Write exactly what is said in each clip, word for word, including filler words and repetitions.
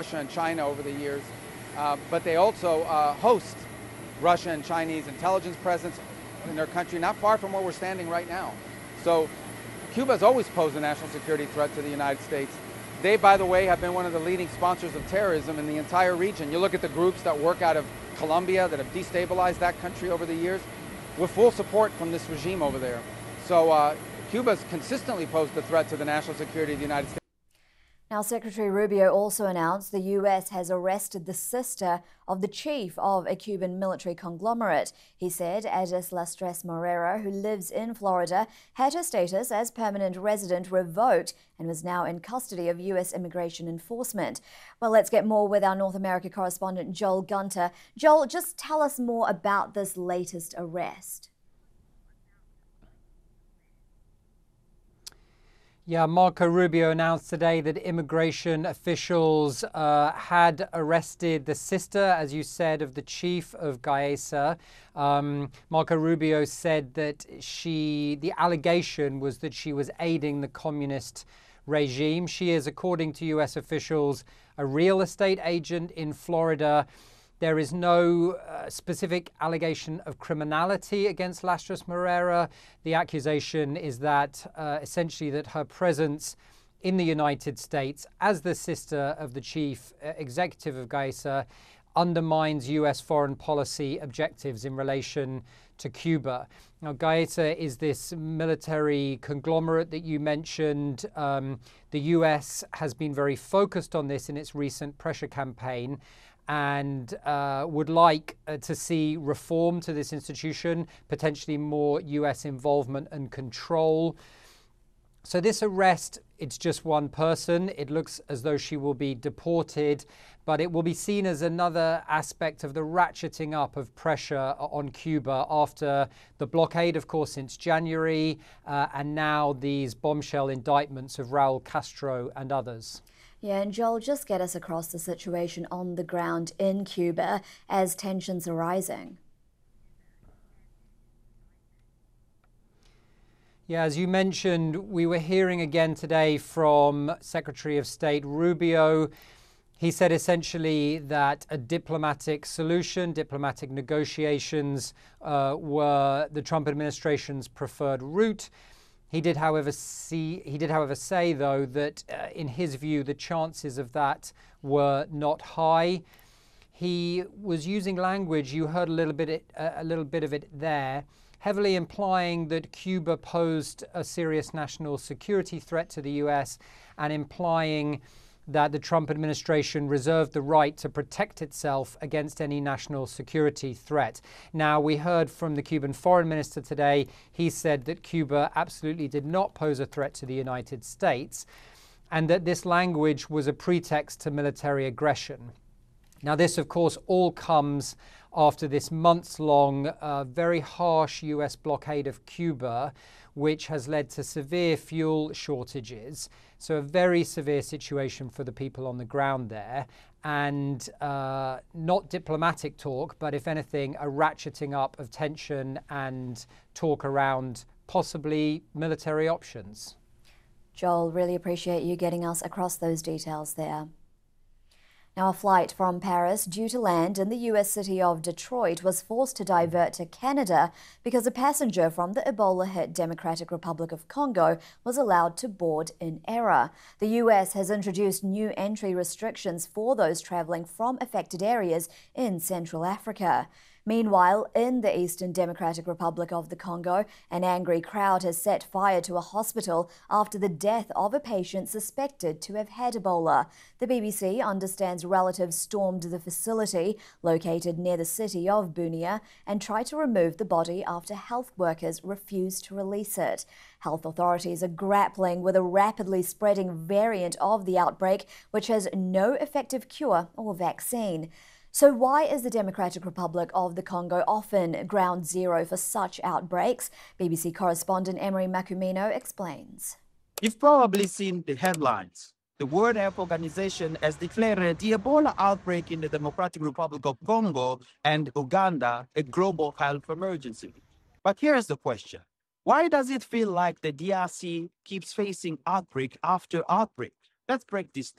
Russia and China over the years, uh, but they also uh, host Russia and Chinese intelligence presence in their country, not far from where we're standing right now. So Cuba has always posed a national security threat to the United States. They, by the way, have been one of the leading sponsors of terrorism in the entire region. You look at the groups that work out of Colombia that have destabilized that country over the years, with full support from this regime over there. So uh, Cuba's consistently posed a threat to the national security of the United States. Now, Secretary Rubio also announced the U S has arrested the sister of the chief of a Cuban military conglomerate. He said Edith Lastres Moreira, who lives in Florida, had her status as permanent resident revoked and was now in custody of U S immigration enforcement. Well, let's get more with our North America correspondent Joel Gunter. Joel, just tell us more about this latest arrest. Yeah, Marco Rubio announced today that immigration officials uh, had arrested the sister, as you said, of the chief of Gaesa. Um, Marco Rubio said that she, the allegation was that she was aiding the communist regime. She is, according to U S officials, a real estate agent in Florida. There is no uh, specific allegation of criminality against Lastres Moreira. The accusation is that uh, essentially that her presence in the United States as the sister of the chief uh, executive of Gaesa undermines U S foreign policy objectives in relation to Cuba. Now, Gaesa is this military conglomerate that you mentioned. Um, the U S has been very focused on this in its recent pressure campaign, and uh, would like uh, to see reform to this institution, potentially more U S involvement and control. So this arrest, it's just one person. It looks as though she will be deported, but it will be seen as another aspect of the ratcheting up of pressure on Cuba after the blockade, of course, since January, uh, and now these bombshell indictments of Raul Castro and others. Yeah, and Joel, just get us across the situation on the ground in Cuba as tensions are rising. Yeah, as you mentioned, we were hearing again today from Secretary of State Rubio. He said essentially that a diplomatic solution, diplomatic negotiations uh, were the Trump administration's preferred route. He did, however, see, he did, however, say, though, that uh, in his view, the chances of that were not high. He was using language, you heard a little bit, it, uh, a little bit of it there, heavily implying that Cuba posed a serious national security threat to the U S and implying that the Trump administration reserved the right to protect itself against any national security threat. Now, we heard from the Cuban foreign minister today. He said that Cuba absolutely did not pose a threat to the United States and that this language was a pretext to military aggression. Now, this, of course, all comes after this months-long, uh, very harsh U S blockade of Cuba, which has led to severe fuel shortages. So a very severe situation for the people on the ground there, and uh, not diplomatic talk, but if anything, a ratcheting up of tension and talk around possibly military options. Joel, really appreciate you getting us across those details there. Now, a flight from Paris due to land in the U S city of Detroit was forced to divert to Canada because a passenger from the Ebola-hit Democratic Republic of Congo was allowed to board in error. The U S has introduced new entry restrictions for those traveling from affected areas in Central Africa. Meanwhile, in the Eastern Democratic Republic of the Congo, an angry crowd has set fire to a hospital after the death of a patient suspected to have had Ebola. The B B C understands relatives stormed the facility, located near the city of Bunia, and tried to remove the body after health workers refused to release it. Health authorities are grappling with a rapidly spreading variant of the outbreak, which has no effective cure or vaccine. So why is the Democratic Republic of the Congo often ground zero for such outbreaks? B B C correspondent Emery Makumino explains. You've probably seen the headlines. The World Health Organization has declared the Ebola outbreak in the Democratic Republic of Congo and Uganda a global health emergency. But here's the question. Why does it feel like the D R C keeps facing outbreak after outbreak? Let's break this down.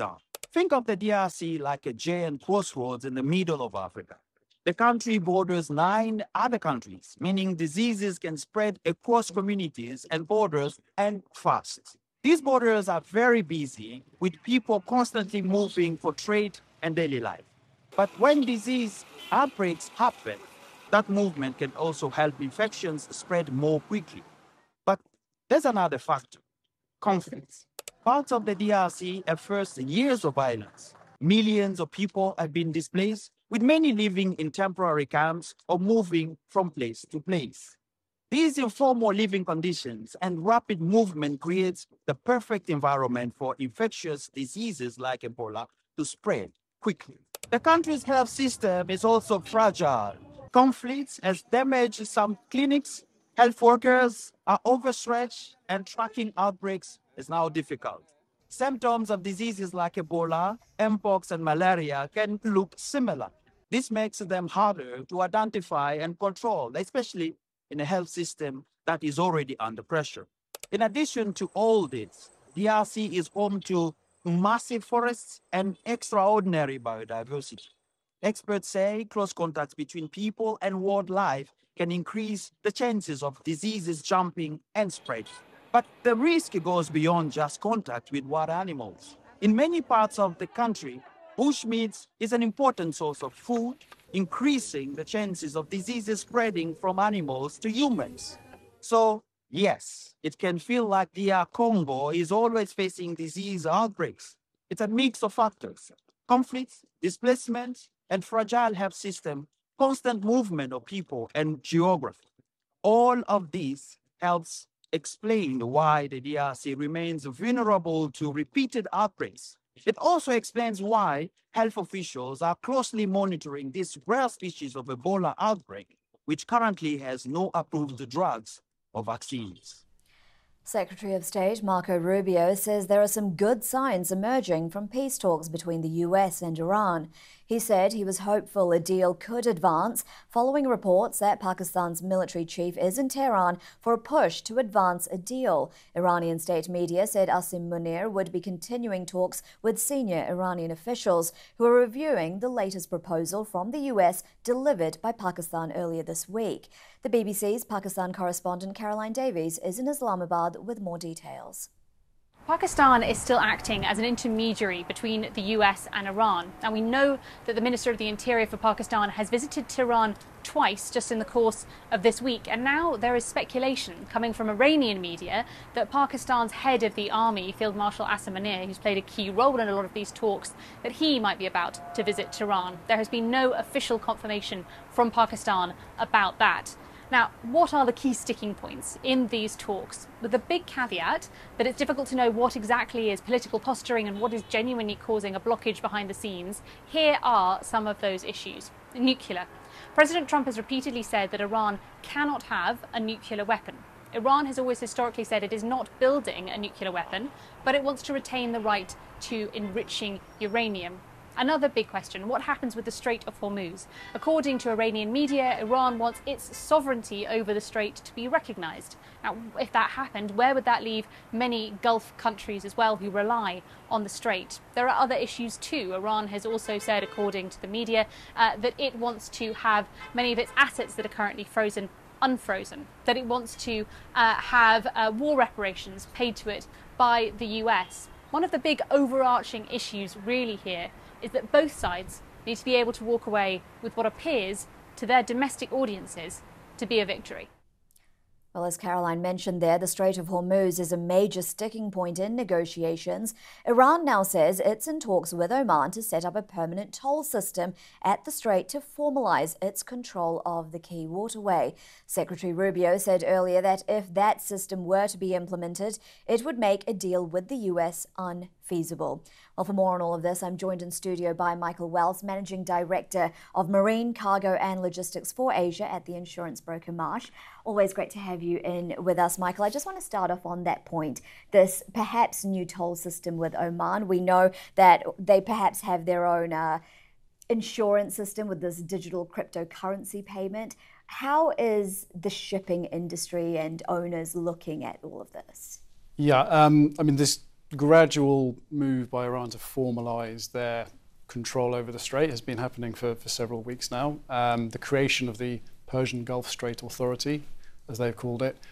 Think of the D R C like a giant crossroads in the middle of Africa. The country borders nine other countries, meaning diseases can spread across communities and borders and fast. These borders are very busy, with people constantly moving for trade and daily life. But when disease outbreaks happen, that movement can also help infections spread more quickly. But there's another factor: conflicts. Parts of the D R C have faced years of violence. Millions of people have been displaced, with many living in temporary camps or moving from place to place. These informal living conditions and rapid movement creates the perfect environment for infectious diseases like Ebola to spread quickly. The country's health system is also fragile. Conflicts has damaged some clinics, health workers are overstretched, and tracking outbreaks is now difficult. Symptoms of diseases like Ebola, Mpox, and malaria can look similar. This makes them harder to identify and control, especially in a health system that is already under pressure. In addition to all this, D R C is home to massive forests and extraordinary biodiversity. Experts say close contacts between people and wildlife can increase the chances of diseases jumping and spreading. But the risk goes beyond just contact with wild animals. In many parts of the country, bushmeat is an important source of food, increasing the chances of diseases spreading from animals to humans. So, yes, it can feel like D R Congo is always facing disease outbreaks. It's a mix of factors: conflicts, displacement, and fragile health system, constant movement of people, and geography. All of this helps explain why the D R C remains vulnerable to repeated outbreaks. It also explains why health officials are closely monitoring this rare species of Ebola outbreak, which currently has no approved drugs or vaccines. Secretary of State Marco Rubio says there are some good signs emerging from peace talks between the U S and Iran. He said he was hopeful a deal could advance following reports that Pakistan's military chief is in Tehran for a push to advance a deal. Iranian state media said Asim Munir would be continuing talks with senior Iranian officials who are reviewing the latest proposal from the U S delivered by Pakistan earlier this week. The B B C's Pakistan correspondent Caroline Davies is in Islamabad with more details. Pakistan is still acting as an intermediary between the U S and Iran. And we know that the Minister of the Interior for Pakistan has visited Tehran twice just in the course of this week. And now there is speculation coming from Iranian media that Pakistan's head of the army, Field Marshal Asim Munir, who's played a key role in a lot of these talks, that he might be about to visit Tehran. There has been no official confirmation from Pakistan about that. Now, what are the key sticking points in these talks? With the big caveat that it's difficult to know what exactly is political posturing and what is genuinely causing a blockage behind the scenes, here are some of those issues. Nuclear. President Trump has repeatedly said that Iran cannot have a nuclear weapon. Iran has always historically said it is not building a nuclear weapon, but it wants to retain the right to enriching uranium. Another big question: what happens with the Strait of Hormuz? According to Iranian media, Iran wants its sovereignty over the strait to be recognized. Now, if that happened, where would that leave many Gulf countries as well who rely on the strait? There are other issues too. Iran has also said, according to the media, uh, that it wants to have many of its assets that are currently frozen unfrozen, that it wants to uh, have uh, war reparations paid to it by the U S. One of the big overarching issues really here is that both sides need to be able to walk away with what appears to their domestic audiences to be a victory. Well, as Caroline mentioned there, the Strait of Hormuz is a major sticking point in negotiations. Iran now says it's in talks with Oman to set up a permanent toll system at the strait to formalize its control of the key waterway. Secretary Rubio said earlier that if that system were to be implemented, it would make a deal with the U S unfeasible. Well, for more on all of this, I'm joined in studio by Michael Wells, Managing Director of Marine, Cargo and Logistics for Asia at the insurance broker Marsh. Always great to have you in with us, Michael. I just want to start off on that point, this perhaps new toll system with Oman. We know that they perhaps have their own uh, insurance system with this digital cryptocurrency payment. How is the shipping industry and owners looking at all of this? Yeah, um, I mean, this gradual move by Iran to formalise their control over the Strait has been happening for, for several weeks now. Um, the creation of the Persian Gulf Strait Authority, as they've called it.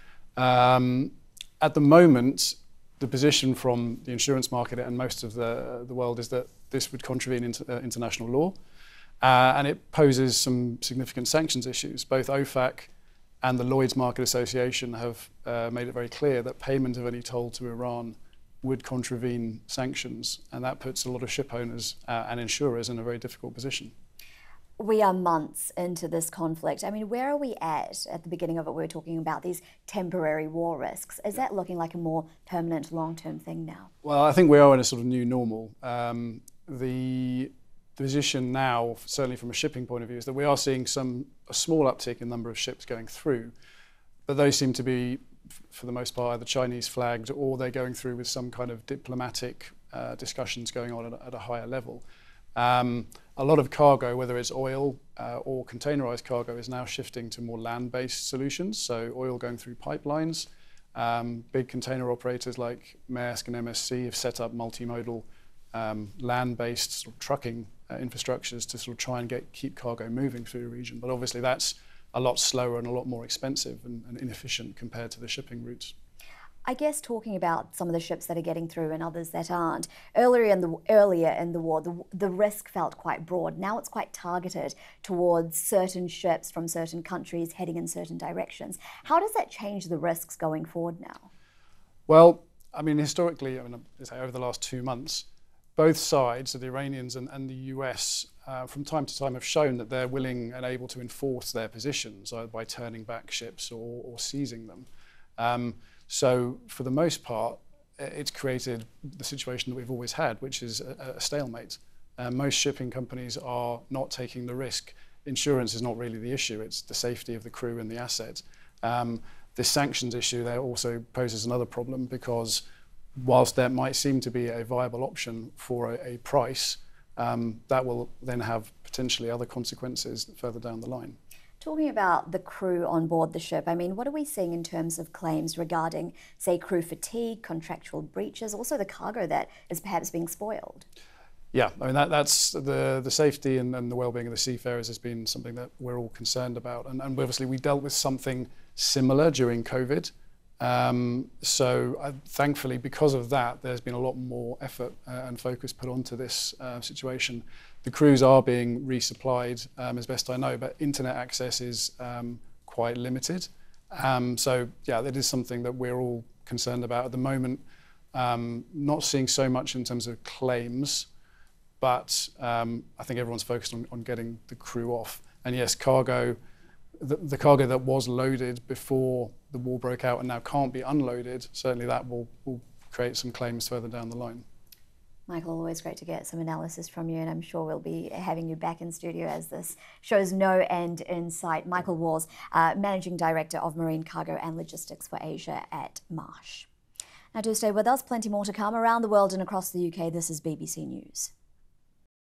Um, at the moment, the position from the insurance market and most of the, the world is that this would contravene into, uh, international law, uh, and it poses some significant sanctions issues. Both OFAC and the Lloyd's Market Association have uh, made it very clear that payment of any toll to Iran would contravene sanctions, and that puts a lot of ship owners uh, and insurers in a very difficult position. We are months into this conflict. I mean, where are we at? At the beginning of it, we were talking about these temporary war risks. Is that looking like a more permanent, long-term thing now? Well, I think we are in a sort of new normal. Um, the position now, certainly from a shipping point of view, is that we are seeing some a small uptick in number of ships going through, but those seem to be, for the most part, either Chinese flagged or they're going through with some kind of diplomatic uh, discussions going on at a, at a higher level. Um, a lot of cargo, whether it's oil uh, or containerized cargo, is now shifting to more land-based solutions. So oil going through pipelines. Um, big container operators like Maersk and M S C have set up multimodal um, land-based sort of trucking uh, infrastructures to sort of try and get keep cargo moving through the region. But obviously that's a lot slower and a lot more expensive and, and inefficient compared to the shipping routes. I guess talking about some of the ships that are getting through and others that aren't, earlier in the earlier in the war, the, the risk felt quite broad. Now it's quite targeted towards certain ships from certain countries heading in certain directions. How does that change the risks going forward now? Well, I mean, historically, I mean, over the last two months, both sides, so the Iranians and, and the U S, uh, from time to time have shown that they're willing and able to enforce their positions, either by turning back ships or, or seizing them. Um, so for the most part, it's created the situation that we've always had, which is a, a stalemate. Uh, most shipping companies are not taking the risk. Insurance is not really the issue, it's the safety of the crew and the asset. Um, the sanctions issue there also poses another problem, because whilst there might seem to be a viable option for a, a price, um, that will then have potentially other consequences further down the line. Talking about the crew on board the ship, I mean, what are we seeing in terms of claims regarding, say, crew fatigue, contractual breaches, also the cargo that is perhaps being spoiled? Yeah, I mean, that, that's the, the safety and, and the well-being of the seafarers has been something that we're all concerned about. And, and obviously we dealt with something similar during COVID. Um, so uh, thankfully, because of that, there's been a lot more effort uh, and focus put onto this uh, situation. The crews are being resupplied, um, as best I know, but internet access is um, quite limited. Um, so yeah, that is something that we're all concerned about at the moment. Um, not seeing so much in terms of claims, but um, I think everyone's focused on, on getting the crew off. And yes, cargo, the, the cargo that was loaded before the war broke out and now can't be unloaded, certainly that will, will create some claims further down the line. Michael, always great to get some analysis from you, and I'm sure we'll be having you back in studio as this shows no end in sight. Michael Walls, uh, Managing Director of Marine Cargo and Logistics for Asia at Marsh. Now do stay with us, plenty more to come around the world and across the U K. This is B B C News.